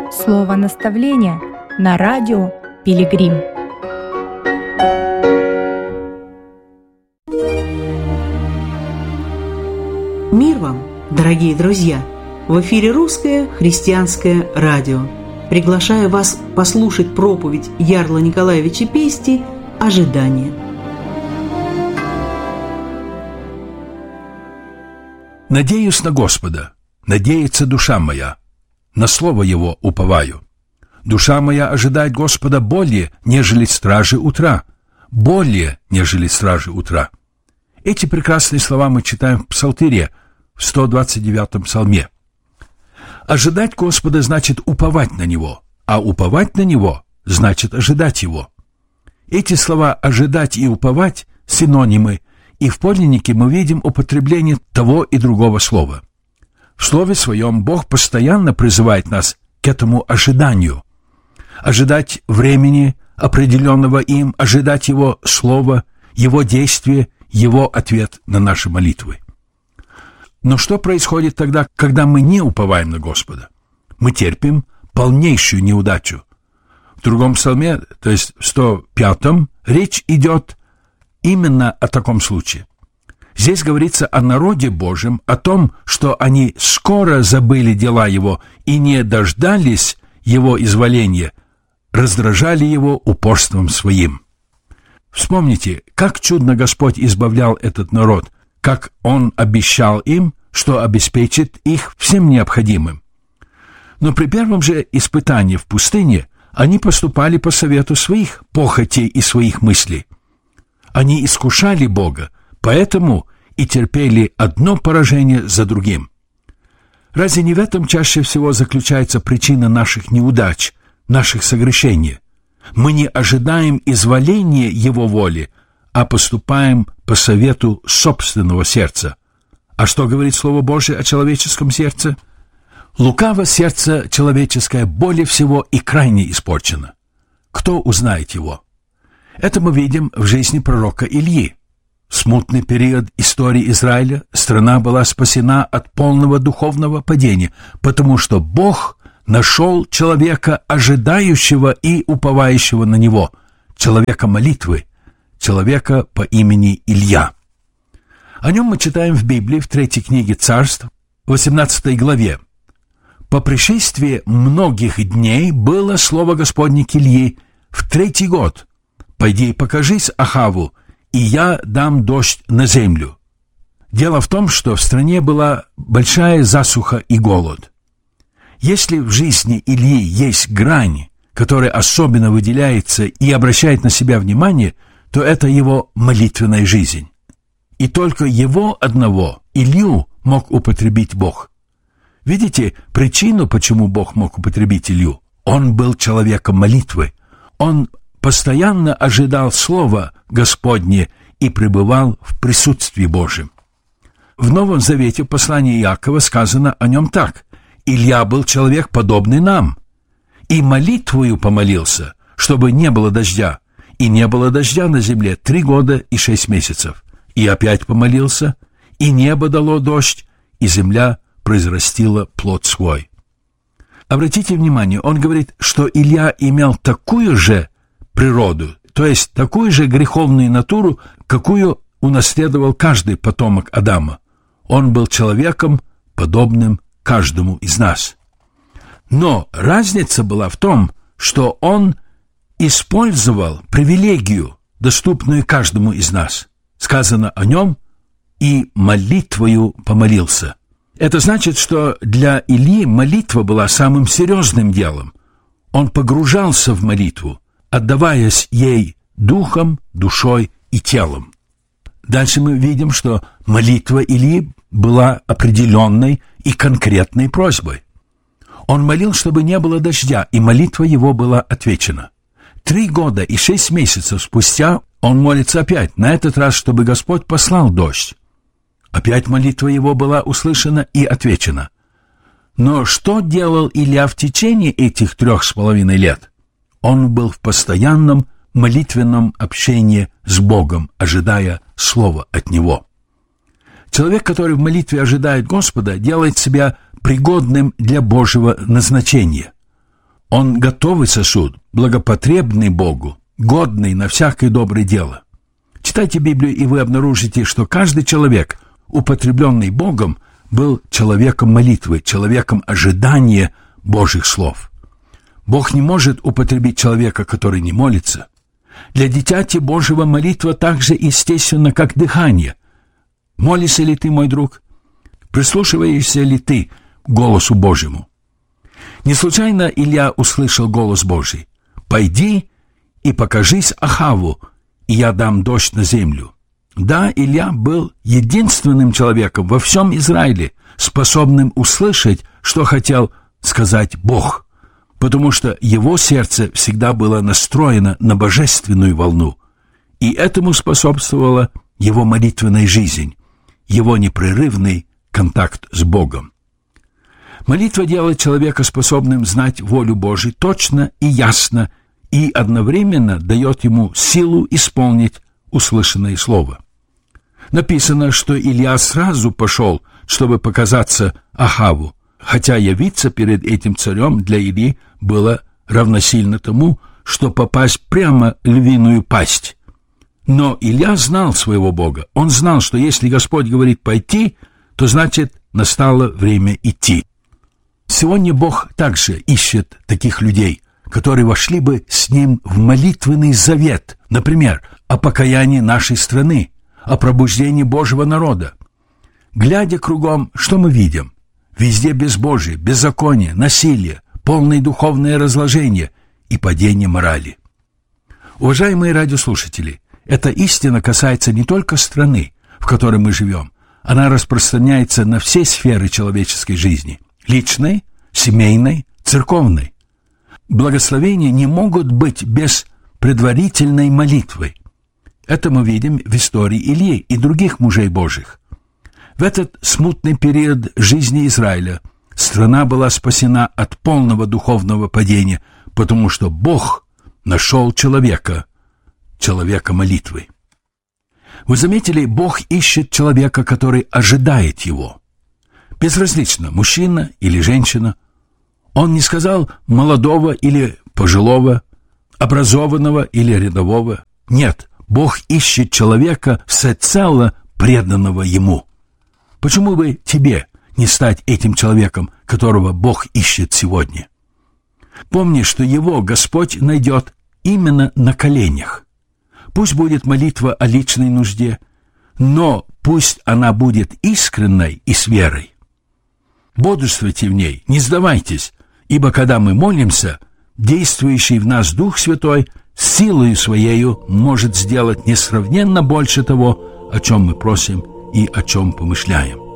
Слово наставления на радио Пилигрим. Мир вам, дорогие друзья! В эфире Русское христианское радио. Приглашаю вас послушать проповедь Ярла Николаевича Пести «Ожидание». «Надеюсь на Господа, надеется душа моя, на слово Его уповаю. Душа моя ожидает Господа более, нежели стражи утра, более, нежели стражи утра». Эти прекрасные слова мы читаем в Псалтире, в 129-м псалме. Ожидать Господа значит уповать на Него, а уповать на Него значит ожидать Его. Эти слова «ожидать» и «уповать» — синонимы, и в подлиннике мы видим употребление того и другого слова. В Слове Своем Бог постоянно призывает нас к этому ожиданию. Ожидать времени, определенного им, ожидать Его Слова, Его действия, Его ответ на наши молитвы. Но что происходит тогда, когда мы не уповаем на Господа? Мы терпим полнейшую неудачу. В другом псалме, то есть в 105-м, речь идет именно о таком случае. Здесь говорится о народе Божьем, о том, что они скоро забыли дела Его и не дождались Его изволения, раздражали Его упорством своим. Вспомните, как чудно Господь избавлял этот народ, как Он обещал им, что обеспечит их всем необходимым. Но при первом же испытании в пустыне они поступали по совету своих похотей и своих мыслей. Они искушали Бога, поэтому и терпели одно поражение за другим. Разве не в этом чаще всего заключается причина наших неудач, наших согрешений? Мы не ожидаем изволения Его воли, а поступаем по совету собственного сердца. А что говорит Слово Божие о человеческом сердце? Лукаво сердце человеческое более всего и крайне испорчено. Кто узнает его? Это мы видим в жизни пророка Ильи. В смутный период истории Израиля страна была спасена от полного духовного падения, потому что Бог нашел человека, ожидающего и уповающего на Него, человека молитвы, человека по имени Илья. О нем мы читаем в Библии, в 3 книге Царств, 18 главе. «По пришествии многих дней было слово Господне к Ильи в 3-й год. Пойди и покажись Ахаву, и я дам дождь на землю». Дело в том, что в стране была большая засуха и голод. Если в жизни Ильи есть грань, которая особенно выделяется и обращает на себя внимание, то это его молитвенная жизнь. И только его одного, Илью, мог употребить Бог. Видите причину, почему Бог мог употребить Илью? Он был человеком молитвы. Он постоянно ожидал Слова Господне и пребывал в присутствии Божьем. В Новом Завете, в послании Иакова, сказано о нем так: «Илья был человек, подобный нам, и молитвою помолился, чтобы не было дождя, и не было дождя на земле 3 года и 6 месяцев. И опять помолился, и небо дало дождь, и земля произрастила плод свой». Обратите внимание, он говорит, что Илья имел такую же природу, то есть такую же греховную натуру, какую унаследовал каждый потомок Адама. Он был человеком, подобным каждому из нас. Но разница была в том, что он использовал привилегию, доступную каждому из нас. Сказано о нем: «и молитвою помолился». Это значит, что для Ильи молитва была самым серьезным делом. Он погружался в молитву, отдаваясь ей духом, душой и телом. Дальше мы видим, что молитва Ильи была определенной и конкретной просьбой. Он молил, чтобы не было дождя, и молитва его была отвечена. 3 года и 6 месяцев спустя он молится опять, на этот раз, чтобы Господь послал дождь. Опять молитва его была услышана и отвечена. Но что делал Илья в течение этих 3,5 лет? Он был в постоянном молитвенном общении с Богом, ожидая слова от Него. Человек, который в молитве ожидает Господа, делает себя пригодным для Божьего назначения. Он готовый сосуд, благопотребный Богу, годный на всякое доброе дело. Читайте Библию, и вы обнаружите, что каждый человек, употребленный Богом, был человеком молитвы, человеком ожидания Божьих слов. Бог не может употребить человека, который не молится. Для дитяти Божьего молитва так же естественна, как дыхание. Молишься ли ты, мой друг? Прислушиваешься ли ты к голосу Божьему? Не случайно Илья услышал голос Божий: «Пойди и покажись Ахаву, и я дам дождь на землю». Да, Илья был единственным человеком во всем Израиле, способным услышать, что хотел сказать Бог, потому что его сердце всегда было настроено на божественную волну, и этому способствовала его молитвенная жизнь, его непрерывный контакт с Богом. Молитва делает человека способным знать волю Божию точно и ясно, и одновременно дает ему силу исполнить услышанное слово. Написано, что Илья сразу пошел, чтобы показаться Ахаву, хотя явиться перед этим царем для Ильи было равносильно тому, что попасть прямо в львиную пасть. Но Илья знал своего Бога. Он знал, что если Господь говорит «пойти», то значит настало время идти. Сегодня Бог также ищет таких людей, которые вошли бы с Ним в молитвенный завет, например, о покаянии нашей страны, о пробуждении Божьего народа. Глядя кругом, что мы видим? Везде безбожие, беззаконие, насилие, полное духовное разложение и падение морали. Уважаемые радиослушатели, эта истина касается не только страны, в которой мы живем, она распространяется на все сферы человеческой жизни – личной, семейной, церковной. Благословения не могут быть без предварительной молитвы. Это мы видим в истории Ильи и других мужей Божьих. В этот смутный период жизни Израиля страна была спасена от полного духовного падения, потому что Бог нашел человека молитвы. Вы заметили, Бог ищет человека, который ожидает его. Безразлично, мужчина или женщина. Он не сказал молодого или пожилого, образованного или рядового. Нет, Бог ищет человека всецело преданного Ему. Почему бы тебе не стать этим человеком, которого Бог ищет сегодня? Помни, что его Господь найдет именно на коленях. Пусть будет молитва о личной нужде, но пусть она будет искренней и с верой. Бодрствуйте в ней, не сдавайтесь, ибо когда мы молимся, действующий в нас Дух Святой силою Своею может сделать несравненно больше того, о чем мы просим и о чем помышляем.